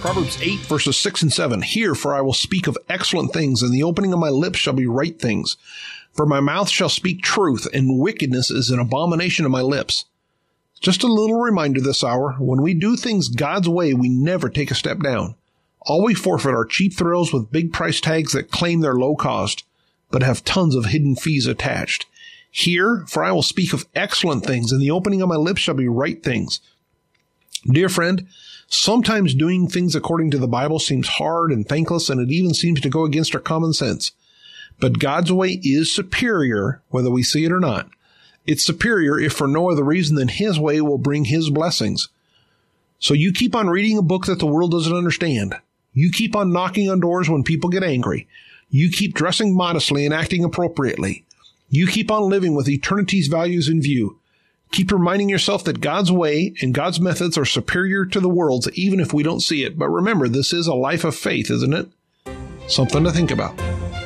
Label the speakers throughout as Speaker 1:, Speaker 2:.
Speaker 1: Proverbs 8, verses 6 and 7. Hear, for I will speak of excellent things, and the opening of my lips shall be right things. For my mouth shall speak truth, and wickedness is an abomination of my lips. Just a little reminder this hour, when we do things God's way, we never take a step down. All we forfeit are cheap thrills with big price tags that claim they're low cost, but have tons of hidden fees attached. Hear, for I will speak of excellent things, and the opening of my lips shall be right things. Dear friend, sometimes doing things according to the Bible seems hard and thankless, and it even seems to go against our common sense. But God's way is superior, whether we see it or not. It's superior if for no other reason than His way will bring His blessings. So you keep on reading a book that the world doesn't understand. You keep on knocking on doors when people get angry. You keep dressing modestly and acting appropriately. You keep on living with eternity's values in view. Keep reminding yourself that God's way and God's methods are superior to the world's, even if we don't see it. But remember, this is a life of faith, isn't it? Something to think about.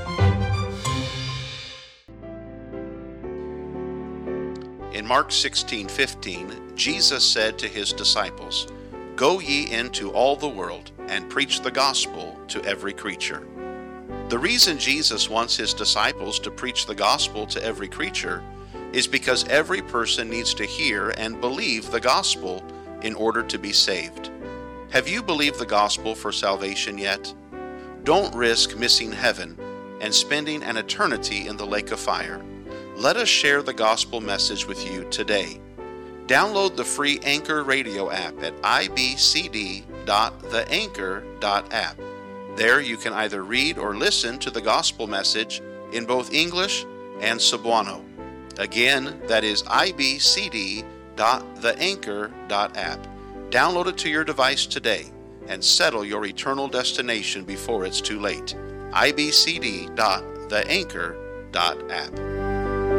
Speaker 2: In Mark 16:15, Jesus said to His disciples, "Go ye into all the world and preach the gospel to every creature." The reason Jesus wants His disciples to preach the gospel to every creature is because every person needs to hear and believe the gospel in order to be saved. Have you believed the gospel for salvation yet? Don't risk missing heaven and spending an eternity in the lake of fire. Let us share the gospel message with you today. Download the free Anchor radio app at ibcd.theanchor.app. There you can either read or listen to the gospel message in both English and Cebuano. Again, that is ibcd.theanchor.app. Download it to your device today and settle your eternal destination before it's too late. ibcd.theanchor.app.